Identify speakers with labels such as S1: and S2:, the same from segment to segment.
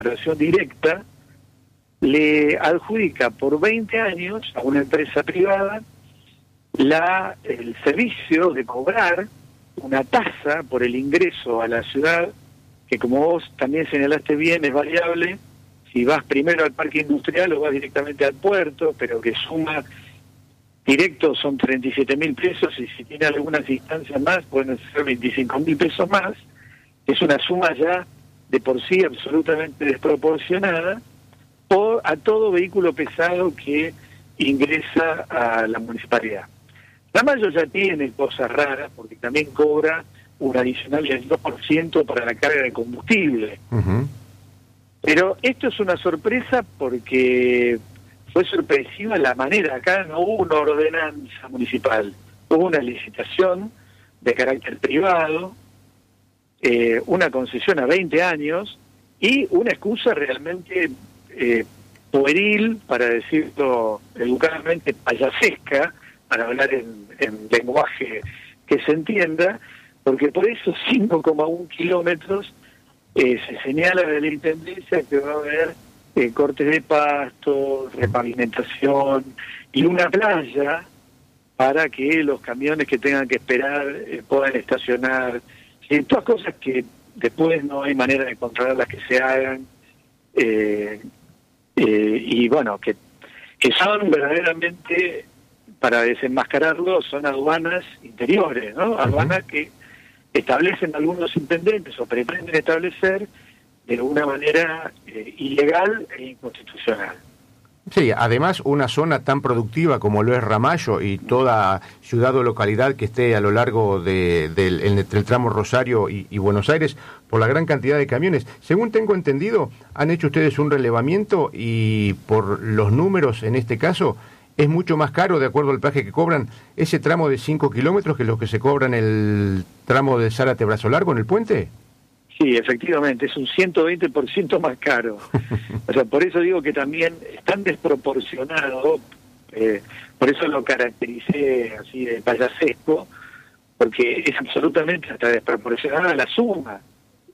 S1: operación directa, le adjudica por 20 años a una empresa privada el servicio de cobrar una tasa por el ingreso a la ciudad, que como vos también señalaste bien, es variable, si vas primero al parque industrial o vas directamente al puerto, pero que suma directo son 37.000 pesos, y si tiene algunas instancias más pueden ser 25.000 pesos más. Es una suma ya de por sí absolutamente desproporcionada a todo vehículo pesado que ingresa a la municipalidad. Ramallo ya tiene cosas raras porque también cobra un adicional del 2% para la carga de combustible.
S2: Uh-huh.
S1: Pero esto es una sorpresa porque fue sorpresiva la manera. Acá no hubo una ordenanza municipal, hubo una licitación de carácter privado, una concesión a 20 años y una excusa realmente pueril, para decirlo educadamente, payasesca, para hablar en lenguaje que se entienda, porque por esos 5,1 kilómetros se señala de la intendencia que va a haber cortes de pasto, repavimentación y una playa para que los camiones que tengan que esperar puedan estacionar. Todas cosas que después no hay manera de controlarlas que se hagan, y bueno, que son verdaderamente, para desenmascararlo, son aduanas interiores, ¿no? Aduanas que establecen algunos intendentes o pretenden establecer de una manera ilegal e inconstitucional.
S2: Sí, además una zona tan productiva como lo es Ramallo y toda ciudad o localidad que esté a lo largo del tramo Rosario y Buenos Aires, por la gran cantidad de camiones. Según tengo entendido, han hecho ustedes un relevamiento y por los números en este caso es mucho más caro, de acuerdo al peaje que cobran, ese tramo de 5 kilómetros que lo que se cobra en el tramo de Zárate Brazo Largo en el puente.
S1: Sí, efectivamente, es un 120% más caro. O sea, por eso digo que también es tan desproporcionado, por eso lo caractericé así de payasesco, porque es absolutamente hasta desproporcionada la suma.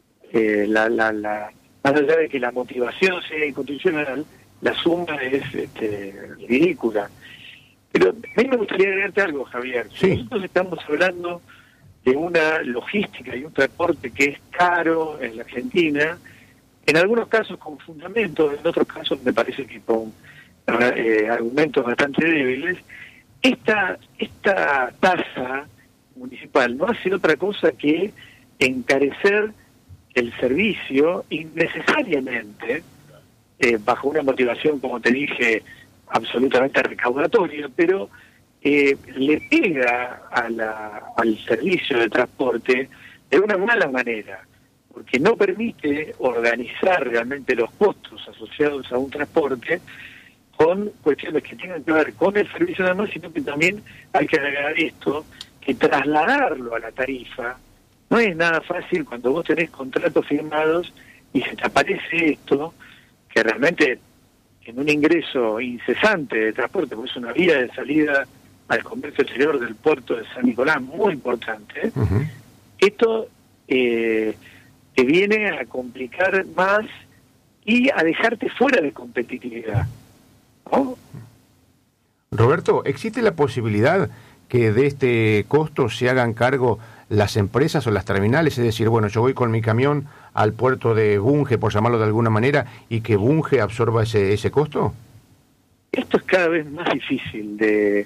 S1: Más allá de que la motivación sea inconstitucional, la suma es ridícula. Pero a mí me gustaría agregarte algo, Javier.
S2: Sí.
S1: Nosotros estamos hablando de una logística y un transporte que es caro en la Argentina, en algunos casos con fundamentos, en otros casos me parece que con argumentos bastante débiles. Esta tasa municipal no hace otra cosa que encarecer el servicio innecesariamente, bajo una motivación, como te dije, absolutamente recaudatoria, pero le pega al servicio de transporte de una mala manera, porque no permite organizar realmente los costos asociados a un transporte con cuestiones que tengan que ver con el servicio nada más, sino que también hay que agregar esto, que trasladarlo a la tarifa no es nada fácil cuando vos tenés contratos firmados y se te aparece esto, que realmente en un ingreso incesante de transporte, porque es una vía de salida al comercio exterior del puerto de San Nicolás muy importante.
S2: Uh-huh.
S1: Esto te viene a complicar más y a dejarte fuera de competitividad, ¿no?
S2: Roberto, ¿existe la posibilidad que de este costo se hagan cargo las empresas o las terminales? Es decir, bueno, yo voy con mi camión al puerto de Bunge, por llamarlo de alguna manera, y que Bunge absorba ese costo.
S1: Esto es cada vez más difícil de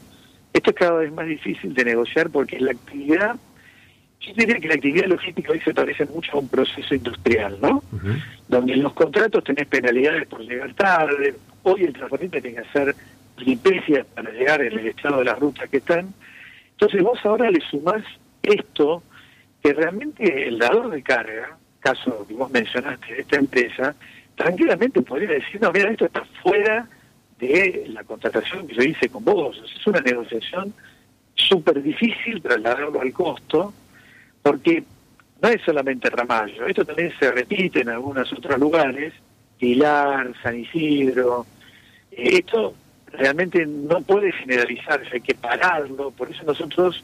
S1: negociar, porque la actividad, yo diría que la actividad logística hoy se parece mucho a un proceso industrial, ¿no?
S2: Uh-huh.
S1: Donde en los contratos tenés penalidades por llegar tarde, hoy el transportista tiene que hacer peripecias para llegar en el estado de las rutas que están. Entonces vos ahora le sumás esto, que realmente el dador de carga, caso que vos mencionaste de esta empresa, tranquilamente podría decir, no, mira, esto está fuera de la contratación que yo hice con vos. O sea, es una negociación súper difícil trasladarlo al costo, porque no es solamente Ramallo, esto también se repite en algunos otros lugares, Pilar, San Isidro. Esto realmente no puede generalizarse, hay que pararlo. Por eso nosotros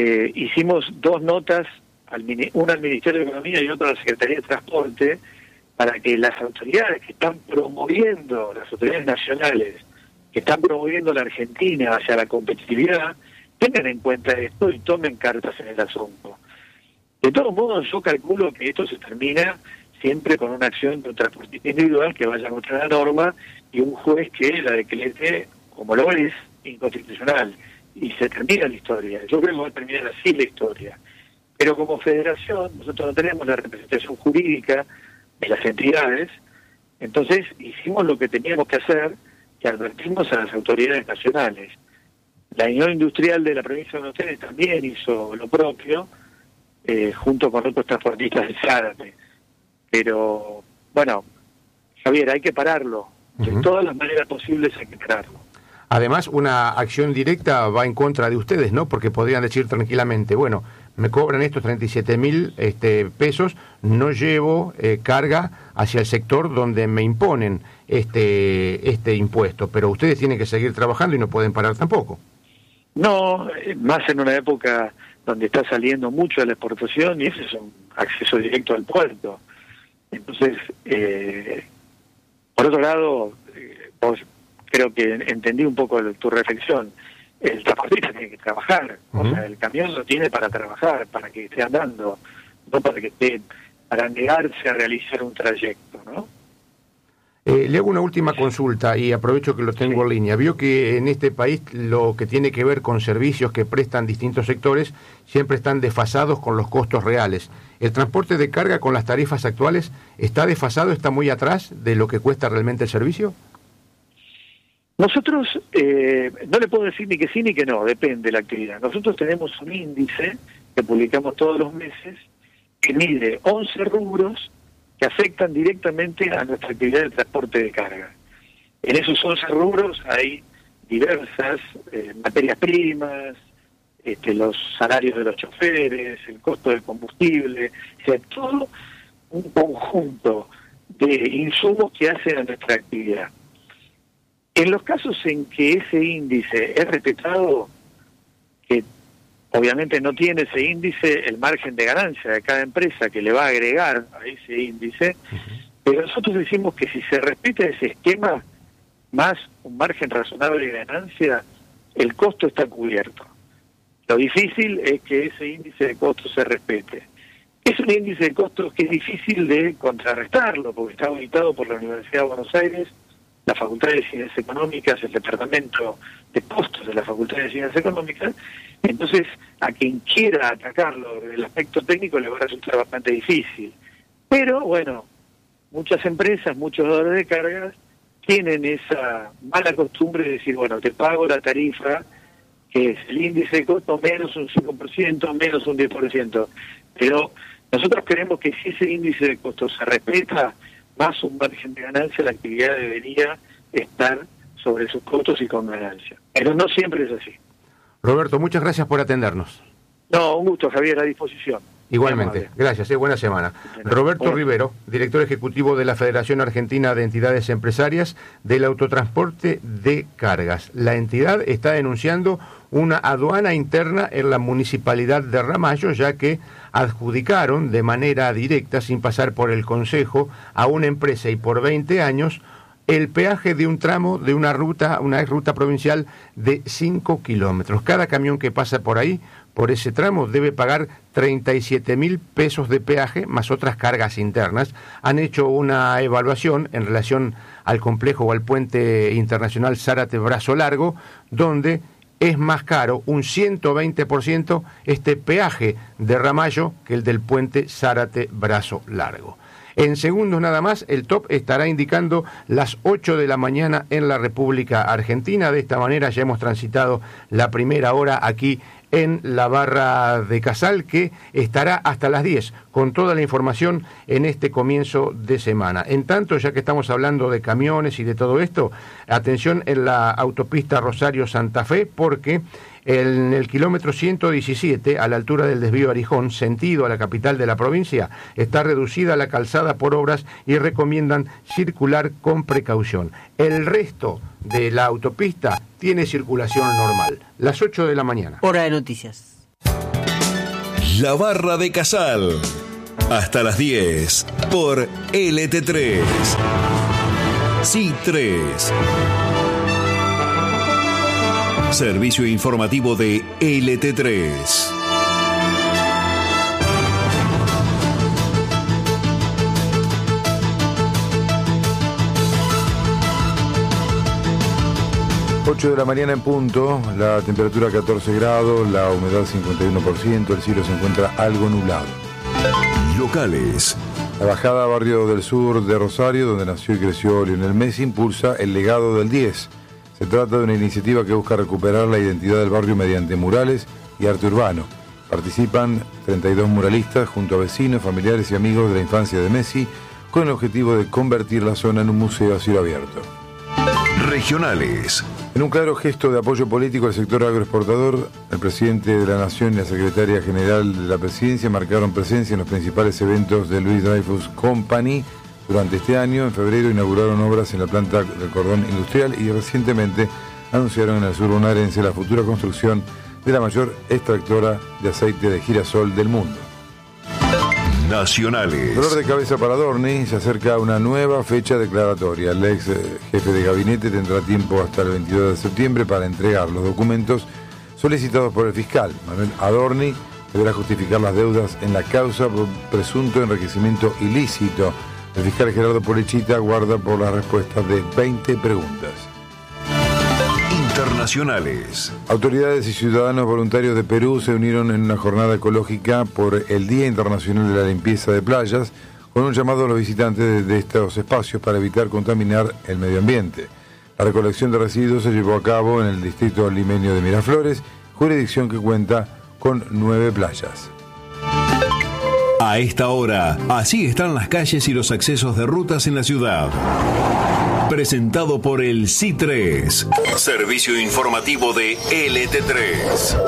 S1: hicimos dos notas, una al Ministerio de Economía y otra a la Secretaría de Transporte, para que las autoridades que están promoviendo, las autoridades nacionales, que están promoviendo la Argentina hacia la competitividad, tengan en cuenta esto y tomen cartas en el asunto. De todos modos, yo calculo que esto se termina siempre con una acción de un transportista individual que vaya contra la norma y un juez que la decrete, como lo es, inconstitucional. Y se termina la historia. Yo creo que va a terminar así la historia. Pero como federación, nosotros no tenemos la representación jurídica de las entidades, entonces hicimos lo que teníamos que hacer, que advertimos a las autoridades nacionales. La Unión Industrial de la provincia de Buenos Aires también hizo lo propio, junto con otros transportistas de Zárate. Pero, bueno, Javier, hay que pararlo. De todas las maneras posibles hay que pararlo.
S2: Además, una acción directa va en contra de ustedes, ¿no? Porque podrían decir tranquilamente, bueno, me cobran estos 37.000 pesos, no llevo carga hacia el sector donde me imponen este impuesto, pero ustedes tienen que seguir trabajando y no pueden parar tampoco.
S1: No, más en una época donde está saliendo mucho de la exportación y ese es un acceso directo al puerto. Entonces, por otro lado, vos creo que entendí un poco tu reflexión. El transportista tiene que trabajar, o sea, el camión lo tiene para trabajar, para que esté andando, no para que esté, para negarse a realizar un trayecto, ¿no?
S2: Le hago una última consulta y aprovecho que lo tengo en línea. Vio que en este país lo que tiene que ver con servicios que prestan distintos sectores siempre están desfasados con los costos reales. ¿El transporte de carga con las tarifas actuales está desfasado, está muy atrás de lo que cuesta realmente el servicio?
S1: Nosotros, no le puedo decir ni que sí ni que no, depende de la actividad. Nosotros tenemos un índice que publicamos todos los meses que mide 11 rubros que afectan directamente a nuestra actividad de transporte de carga. En esos 11 rubros hay diversas materias primas, los salarios de los choferes, el costo del combustible, o sea, todo un conjunto de insumos que hacen a nuestra actividad. En los casos en que ese índice es respetado, que obviamente no tiene ese índice el margen de ganancia de cada empresa que le va a agregar a ese índice, pero nosotros decimos que si se respeta ese esquema, más un margen razonable de ganancia, el costo está cubierto. Lo difícil es que ese índice de costos se respete. Es un índice de costos que es difícil de contrarrestarlo, porque está auditado por la Universidad de Buenos Aires, la Facultad de Ciencias Económicas, el Departamento de Costos de la Facultad de Ciencias Económicas. Entonces, a quien quiera atacarlo desde el aspecto técnico le va a resultar bastante difícil. Pero, bueno, muchas empresas, muchos dadores de cargas, tienen esa mala costumbre de decir, bueno, te pago la tarifa, que es el índice de costo menos un 5%, menos un 10%. Pero nosotros creemos que si ese índice de costo se respeta, más un margen de ganancia, la actividad debería estar sobre sus costos y con ganancia. Pero no siempre es así.
S2: Roberto, muchas gracias por atendernos.
S1: No, un gusto, Javier, a disposición.
S2: Igualmente, gracias, buena semana. Roberto Rivero, director ejecutivo de la Federación Argentina de Entidades Empresarias del Autotransporte de Cargas. La entidad está denunciando una aduana interna en la municipalidad de Ramallo, ya que adjudicaron de manera directa, sin pasar por el Consejo, a una empresa y por 20 años el peaje de un tramo de una ruta provincial de 5 kilómetros. Cada camión que pasa por ahí, por ese tramo, debe pagar 37.000 pesos de peaje, más otras cargas internas. Han hecho una evaluación en relación al complejo o al puente internacional Zárate-Brazo Largo, donde es más caro, un 120%, este peaje de Ramallo que el del puente Zárate-Brazo Largo. En segundos nada más, el top estará indicando las 8 de la mañana en la República Argentina. De esta manera ya hemos transitado la primera hora aquí en la barra de Casal, que estará hasta las 10 con toda la información en este comienzo de semana. En tanto, ya que estamos hablando de camiones y de todo esto, atención en la autopista Rosario-Santa Fe, porque en el kilómetro 117, a la altura del desvío Arijón, sentido a la capital de la provincia, está reducida la calzada por obras y recomiendan circular con precaución. El resto de la autopista tiene circulación normal. Las 8 de la mañana.
S3: Hora de noticias.
S4: La barra de Casal.
S3: Hasta las 10 por LT3. Sí 3. Servicio informativo de LT3.
S4: Ocho de la mañana en punto, la temperatura 14 grados, la humedad 51%, el cielo se encuentra algo nublado.
S3: Locales.
S4: La bajada a Barrio del Sur de Rosario, donde nació y creció Lionel Messi, impulsa el legado del 10. Se trata de una iniciativa que busca recuperar la identidad del barrio mediante murales y arte urbano. Participan 32 muralistas junto a vecinos, familiares y amigos de la infancia de Messi, con el objetivo de convertir la zona en un museo a cielo abierto.
S3: Regionales.
S4: En un claro gesto de apoyo político al sector agroexportador, el presidente de la Nación y la secretaria general de la Presidencia marcaron presencia en los principales eventos de Louis Dreyfus Company durante este año. En febrero inauguraron obras en la planta del cordón industrial y recientemente anunciaron en el sur bonaerense la futura construcción de la mayor extractora de aceite de girasol del mundo.
S3: Nacionales.
S4: Dolor de cabeza para Adorni, se acerca una nueva fecha declaratoria. El ex jefe de gabinete tendrá tiempo hasta el 22 de septiembre para entregar los documentos solicitados por el fiscal. Manuel Adorni deberá justificar las deudas en la causa por presunto enriquecimiento ilícito. El fiscal Gerardo Polichita aguarda por las respuestas de 20 preguntas.
S3: Internacionales.
S4: Autoridades y ciudadanos voluntarios de Perú se unieron en una jornada ecológica por el Día Internacional de la Limpieza de Playas, con un llamado a los visitantes de estos espacios para evitar contaminar el medio ambiente. La recolección de residuos se llevó a cabo en el distrito limeño de Miraflores, jurisdicción que cuenta con 9 playas.
S3: A esta hora, así están las calles y los accesos de rutas en la ciudad. Presentado por el C3, servicio informativo de LT3.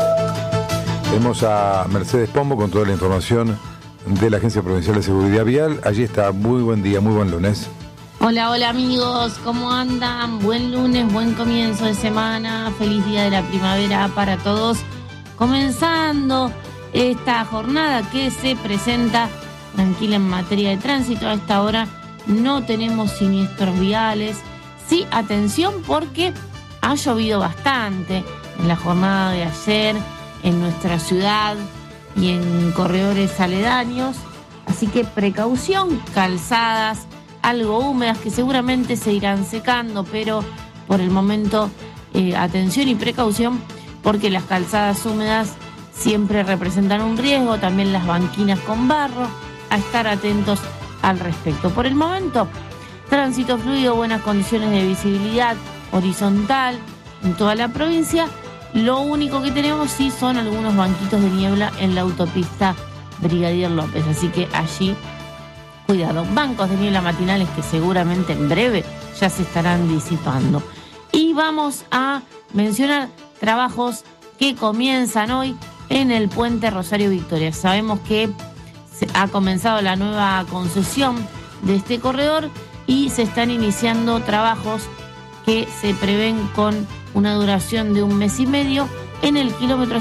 S4: Tenemos a Mercedes Pombo con toda la información de la Agencia Provincial de Seguridad Vial. Allí está, muy buen día, muy buen lunes.
S5: Hola, hola amigos, ¿cómo andan? Buen lunes, buen comienzo de semana, feliz día de la primavera para todos. Comenzando esta jornada que se presenta tranquila en materia de tránsito. A esta hora no tenemos siniestros viales. Sí, atención porque ha llovido bastante en la jornada de ayer en nuestra ciudad y en corredores aledaños. Así que precaución, calzadas algo húmedas que seguramente se irán secando, pero por el momento atención y precaución porque las calzadas húmedas siempre representan un riesgo, también las banquinas con barro, a estar atentos al respecto. Por el momento, tránsito fluido, buenas condiciones de visibilidad horizontal en toda la provincia. Lo único que tenemos sí son algunos banquitos de niebla en la autopista Brigadier López, así que allí cuidado. Bancos de niebla matinales que seguramente en breve ya se estarán disipando. Y vamos a mencionar trabajos que comienzan hoy en el puente Rosario Victoria. Sabemos que ha comenzado la nueva concesión de este corredor y se están iniciando trabajos que se prevén con una duración de 1 mes y medio en el kilómetro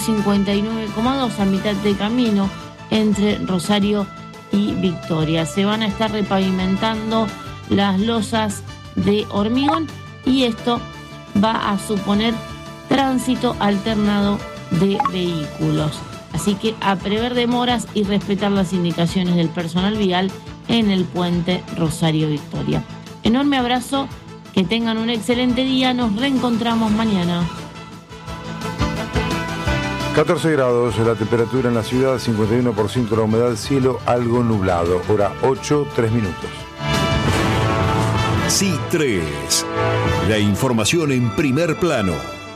S5: 59,2 a mitad de camino entre Rosario y Victoria. Se van a estar repavimentando las losas de hormigón y esto va a suponer tránsito alternado de vehículos. Así que a prever demoras y respetar las indicaciones del personal vial en el puente Rosario Victoria. Enorme abrazo, que tengan un excelente día, nos reencontramos mañana.
S4: 14 grados la temperatura en la ciudad, 51% la humedad, cielo algo nublado, hora 8, 3 minutos.
S3: Sí 3, la información en primer plano.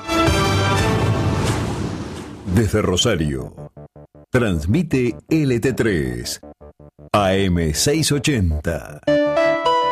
S3: Desde Rosario, transmite LT3, AM 680.